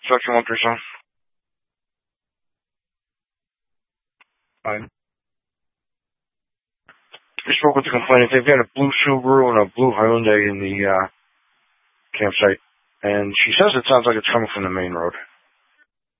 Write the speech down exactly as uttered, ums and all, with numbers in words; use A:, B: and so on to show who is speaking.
A: Section one three seven. Fine. We spoke with the complainant. They've got a blue Subaru and a blue Hyundai in the uh, campsite. And she says it sounds like it's coming from the main road.